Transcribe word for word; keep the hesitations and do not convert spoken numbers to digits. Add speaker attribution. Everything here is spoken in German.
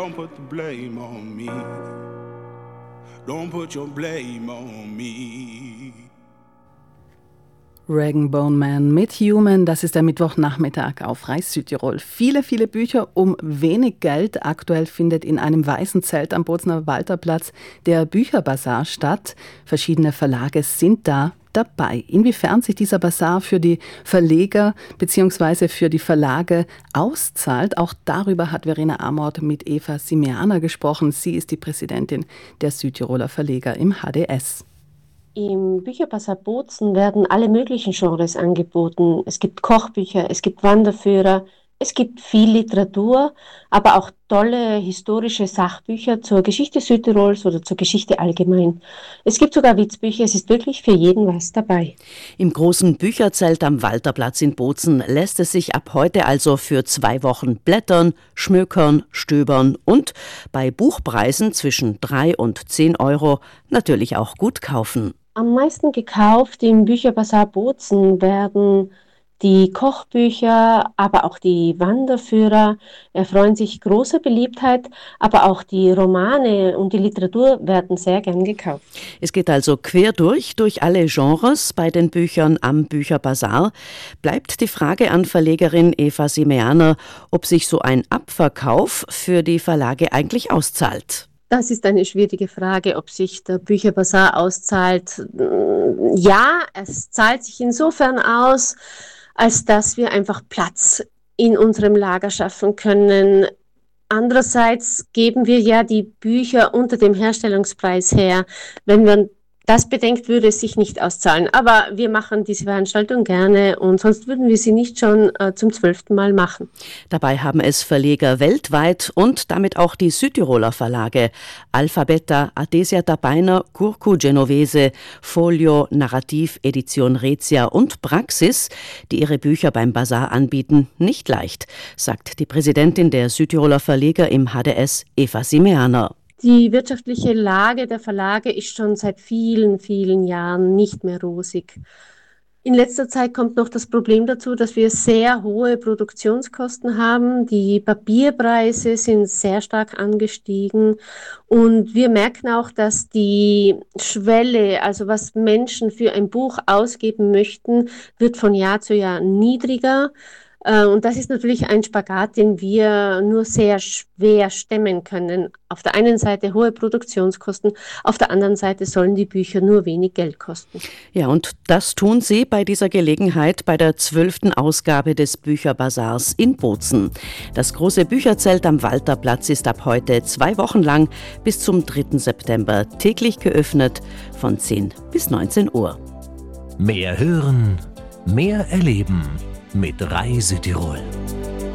Speaker 1: Don't put the blame on me. Don't put your blame on me.
Speaker 2: Rag & Bone Man mit Human, das ist der Mittwochnachmittag auf Reis Südtirol. Viele, viele Bücher um wenig Geld. Aktuell findet in einem weißen Zelt am Bozner Walterplatz der Bücherbazar statt. Verschiedene Verlage sind da dabei. Inwiefern sich dieser Bazar für die Verleger bzw. für die Verlage auszahlt, auch darüber hat Verena Amort mit Eva Simeaner gesprochen. Sie ist die Präsidentin der Südtiroler Verleger im H D S.
Speaker 3: Im Bücherbazar Bozen werden alle möglichen Genres angeboten. Es gibt Kochbücher, es gibt Wanderführer, es gibt viel Literatur, aber auch tolle historische Sachbücher zur Geschichte Südtirols oder zur Geschichte allgemein. Es gibt sogar Witzbücher, es ist wirklich für jeden was dabei.
Speaker 4: Im großen Bücherzelt am Walterplatz in Bozen lässt es sich ab heute also für zwei Wochen blättern, schmökern, stöbern und bei Buchpreisen zwischen drei und zehn Euro natürlich auch gut kaufen.
Speaker 3: Am meisten gekauft im Bücherbazar Bozen werden die Kochbücher, aber auch die Wanderführer erfreuen sich großer Beliebtheit, aber auch die Romane und die Literatur werden sehr gern gekauft.
Speaker 4: Es geht also quer durch, durch alle Genres bei den Büchern am Bücherbazar. Bleibt die Frage an Verlegerin Eva Simeaner, ob sich so ein Abverkauf für die Verlage eigentlich auszahlt.
Speaker 3: Das ist eine schwierige Frage, ob sich der Bücherbazar auszahlt. Ja, es zahlt sich insofern aus, als dass wir einfach Platz in unserem Lager schaffen können. Andererseits geben wir ja die Bücher unter dem Herstellungspreis her. Wenn man das bedenkt, würde es sich nicht auszahlen. Aber wir machen diese Veranstaltung gerne und sonst würden wir sie nicht schon äh, zum zwölften Mal machen.
Speaker 4: Dabei haben es Verleger weltweit und damit auch die Südtiroler Verlage Alphabeta, Adesia Dabeiner, Curcu Genovese, Folio, Narrativ, Edition Rezia und Praxis, die ihre Bücher beim Bazar anbieten, nicht leicht, sagt die Präsidentin der Südtiroler Verleger im H D S, Eva Simeaner.
Speaker 3: Die wirtschaftliche Lage der Verlage ist schon seit vielen, vielen Jahren nicht mehr rosig. In letzter Zeit kommt noch das Problem dazu, dass wir sehr hohe Produktionskosten haben. Die Papierpreise sind sehr stark angestiegen und wir merken auch, dass die Schwelle, also was Menschen für ein Buch ausgeben möchten, wird von Jahr zu Jahr niedriger. Und das ist natürlich ein Spagat, den wir nur sehr schwer stemmen können. Auf der einen Seite hohe Produktionskosten, auf der anderen Seite sollen die Bücher nur wenig Geld kosten.
Speaker 4: Ja, und das tun Sie bei dieser Gelegenheit bei der zwölften Ausgabe des Bücherbazars in Bozen. Das große Bücherzelt am Walterplatz ist ab heute zwei Wochen lang bis zum dritten September täglich geöffnet von zehn bis neunzehn Uhr.
Speaker 5: Mehr hören, mehr erleben. Mit Reis Südtirol.